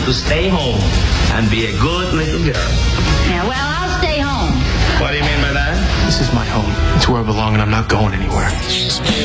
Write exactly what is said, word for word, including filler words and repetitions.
to stay home and be a good little girl. Yeah, well, I'll stay home. What do you mean by that? This is my home. It's where I belong, and I'm not going anywhere.